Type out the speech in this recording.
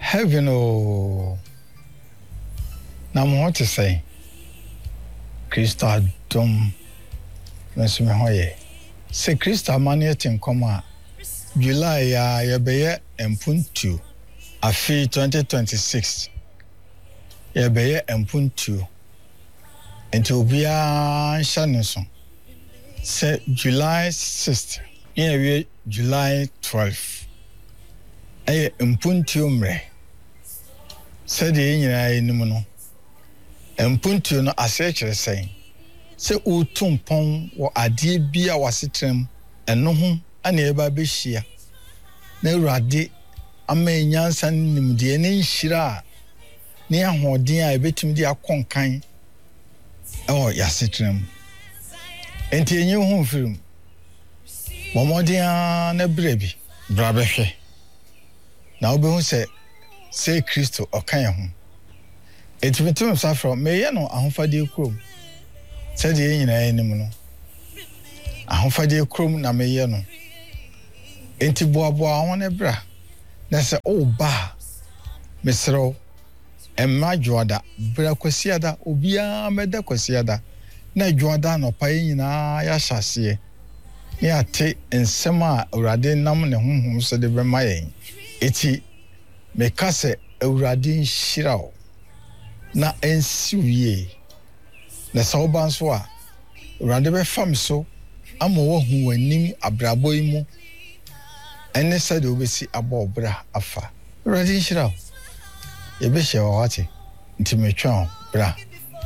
Heaven oh. Na mo what to say? Krista dom nso me hoye. Se Krista mane tin koma July ya yebeye empuntu afi 2026. Yebeye empuntu. Enti obia nhane so. Se July 6th. Yewe July 12th. Eye empuntu mre. Se de nyina enim no. Empuntu no asechere sen. Se utumpon wo ade bia wasetrem eno ho ana eba behia. Na urade ama nyansa nimde ne nhira ne ahoden a ebetim de akonkan yasetrem. Enti enye ho film. Momodia na brebi brabehwe. Na obehu se Kristo okan ho. Etimetum safro meye no ahofade krom. Said ye nyina enim no. Ahofade krom na meye no. Enti boaboa won ebra. Na se ba mesro emma dwoada bra kwasiada obia meda kwasiada na dwoada no pa nyina ya hyase ne ate ensem a awurade nam ne honhom so de bema yen eti meka se awurade nhirawo na ensiwie na sawban so a awurade be fam so ama wo hu wanim abrabo yi mu ene se de obesi abobra afa awurade nhirawo ye be hye wawate nti metwa bra